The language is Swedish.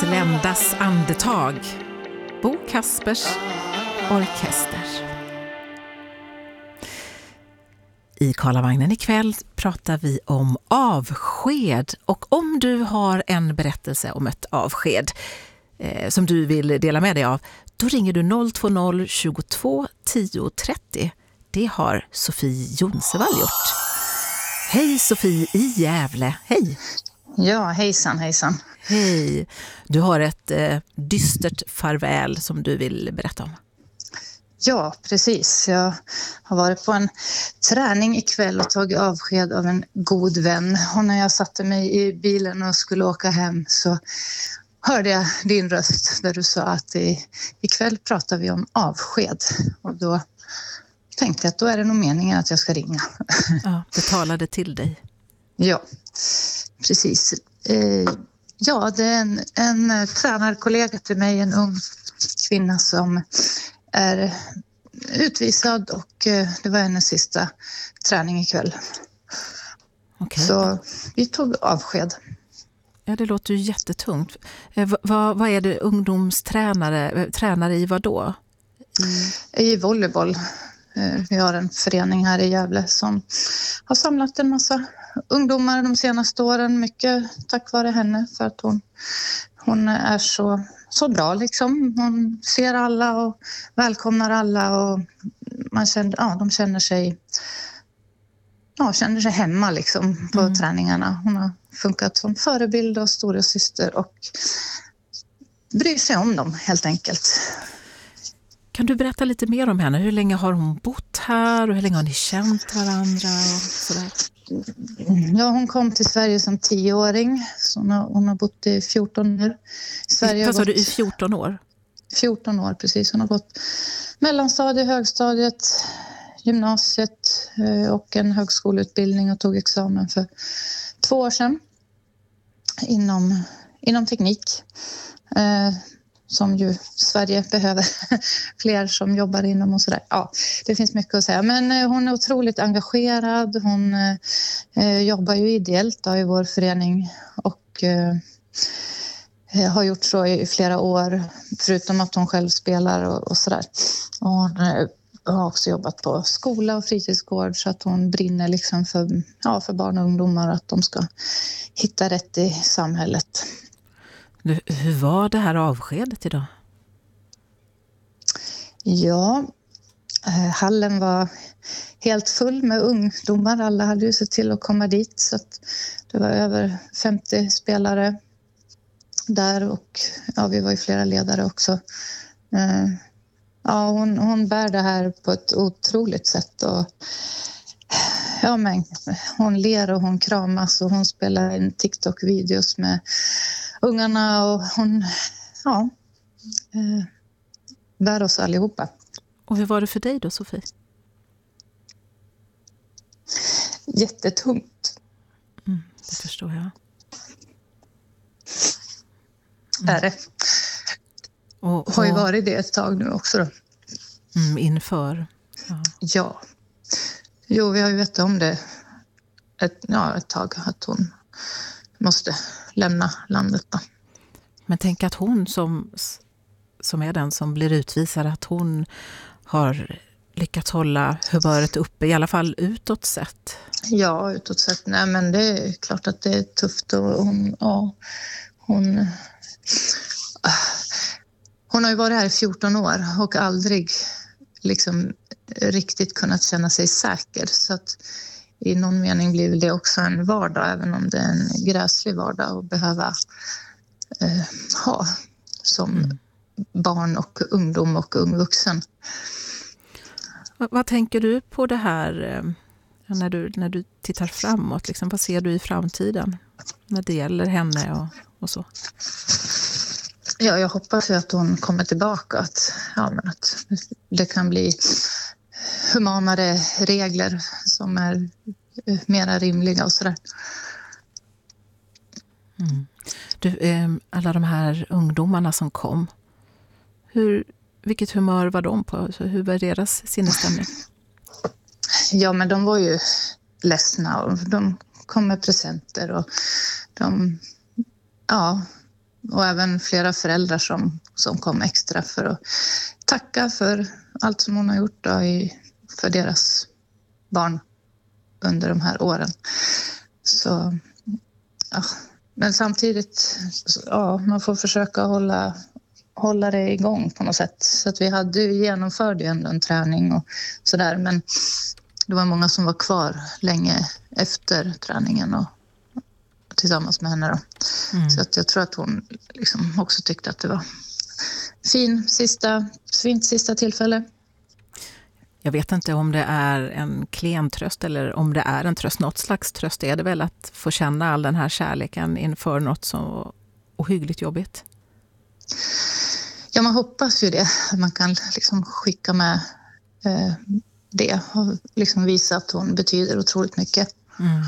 Sländas andetag. Bo Kaspers orkester. I Karlavagnen ikväll pratar vi om avsked. Och om du har en berättelse om ett avsked som du vill dela med dig av, då ringer du 020 22 10 30. Det har Sofie Jonsevall gjort. Hej Sofie i Gävle, hej! Ja, hejsan. Hej, du har ett dystert farväl som du vill berätta om. Ja, precis. Jag har varit på en träning ikväll och tagit avsked av en god vän. Och när jag satte mig i bilen och skulle åka hem så hörde jag din röst där du sa att ikväll pratar vi om avsked. Och då tänkte jag att då är det nog meningen att jag ska ringa. Ja, det talade till dig. Ja, precis. Ja, det är en tränarkollega till mig, en ung kvinna som är utvisad och det var hennes sista träning ikväll. Okay. Så vi tog avsked. Ja, det låter ju jättetungt. Vad är det tränare i vad då? I volleyboll. Vi har en förening här i Gävle som har samlat en massa ungdomar de senaste åren. Mycket tack vare henne för att hon är så bra liksom. Hon ser alla och välkomnar alla och de känner sig hemma liksom på träningarna. Hon har funkat som förebild och stora syster och bryr sig om dem helt enkelt. Kan du berätta lite mer om henne? Hur länge har hon bott här och hur länge har ni känt varandra och sådär? Ja, hon kom till Sverige som 10-åring. Så hon har bott i 14 år. Vad sa du, i 14 år? 14 år, precis. Hon har gått mellanstadiet, högstadiet, gymnasiet och en högskoleutbildning och tog examen för 2 år sedan inom teknik. Som ju Sverige behöver fler som jobbar inom och sådär. Ja, det finns mycket att säga. Men hon är otroligt engagerad. Hon jobbar ju ideellt i vår förening och har gjort så i flera år. Förutom att hon själv spelar och sådär. Och hon har också jobbat på skola och fritidsgård så att hon brinner liksom för barn och ungdomar att de ska hitta rätt i samhället. Hur var det här avskedet idag? Ja, hallen var helt full med ungdomar. Alla hade ju sett till att komma dit så att det var över 50 spelare där och vi var ju flera ledare också. Hon bär det här på ett otroligt sätt och hon ler och hon kramas och hon spelar in TikTok-videos med ungarna och hon bär oss allihopa. Och hur var det för dig då, Sofie? Jättetungt. Det förstår jag. Är det. Och har ju varit det ett tag nu också då. Inför. Ja. Jo, vi har ju vetat om det ett tag att hon måste lämna landet då. Men tänk att hon som är den som blir utvisad, att hon har lyckats hålla humöret uppe, i alla fall utåt sett. Ja, utåt sett. Nej, men det är klart att det är tufft och hon har ju varit här i 14 år och aldrig liksom riktigt kunnat känna sig säker. Så att i någon mening blir det också en vardag, även om det är en gräslig vardag att behöva ha som barn och ungdom och ung vuxen. Vad tänker du på det här när du tittar framåt? Liksom, vad ser du i framtiden när det gäller henne och så? Ja, jag hoppas ju att hon kommer tillbaka. Att det kan bli humanare regler som är mera rimliga och sådär. Alla de här ungdomarna som kom, vilket humör var de på? Så hur var deras sinnesstämning? Ja, men de var ju ledsna och de kom med presenter och och även flera föräldrar som kom extra för att tacka för allt som hon har gjort då för deras barn under de här åren. Så, ja. Men samtidigt, ja, man får försöka hålla det igång på något sätt. Så att vi genomförde ju ändå en träning och sådär. Men det var många som var kvar länge efter träningen och tillsammans med henne då. Så att jag tror att hon liksom också tyckte att det var fint sista tillfälle. Jag vet inte om det är en klen tröst eller om det är en tröst. Något slags tröst är det väl att få känna all den här kärleken inför något så ohyggligt jobbigt. Ja, man hoppas ju det. Man kan liksom skicka med det och liksom visa att hon betyder otroligt mycket.